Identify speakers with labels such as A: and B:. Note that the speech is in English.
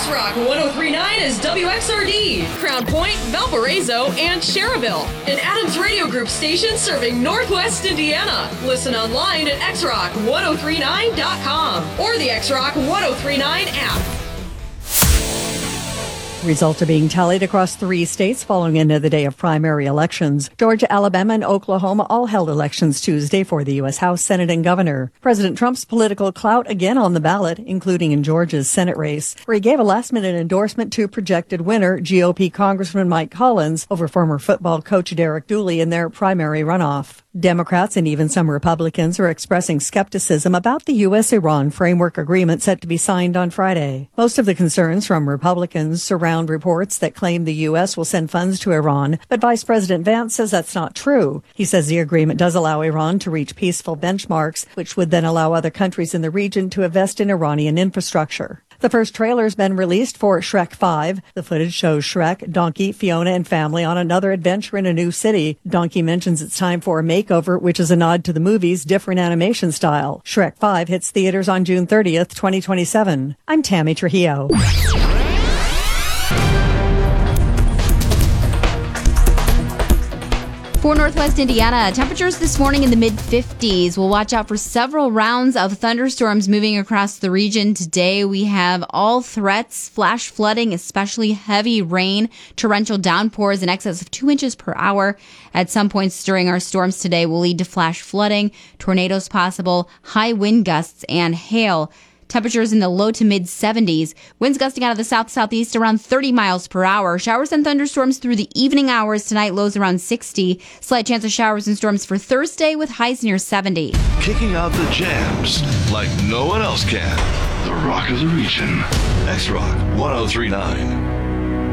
A: X-Rock 103.9 is WXRD, Crown Point, Valparaiso, and Cherville. An Adams Radio Group station serving Northwest Indiana. Listen online at xrock1039.com or the X-Rock 1039 app.
B: Results are being tallied across 3 states following another day of primary elections. Georgia, Alabama, and Oklahoma all held elections Tuesday for the U.S. House, Senate, and Governor. President Trump's political clout again on the ballot, including in Georgia's Senate race, where he gave a last-minute endorsement to projected winner GOP Congressman Mike Collins over former football coach Derek Dooley in their primary runoff. Democrats and even some Republicans are expressing skepticism about the U.S.-Iran framework agreement set to be signed on Friday. Most of the concerns from Republicans surround reports that claim the U.S. will send funds to Iran, but Vice President Vance says that's not true. He says the agreement does allow Iran to reach peaceful benchmarks, which would then allow other countries in the region to invest in Iranian infrastructure. The first trailer's been released for Shrek 5. The footage shows Shrek, Donkey, Fiona, and family on another adventure in a new city. Donkey mentions it's time for a makeover, which is a nod to the movie's different animation style. Shrek 5 hits theaters on June 30th, 2027. I'm Tammy Trujillo.
C: For Northwest Indiana, temperatures this morning in the mid-50s. We'll watch out for several rounds of thunderstorms moving across the region. Today, we have all threats, flash flooding, especially heavy rain, torrential downpours in excess of 2 inches per hour. At some points during our storms today will lead to flash flooding, tornadoes possible, high wind gusts, and hail. Temperatures in the low to mid-70s. Winds gusting out of the south-southeast around 30 miles per hour. Showers and thunderstorms through the evening hours tonight, lows around 60. Slight chance of showers and storms for Thursday with highs near 70.
D: Kicking out the jams like no one else can. The Rock of the Region. X-Rock 1039.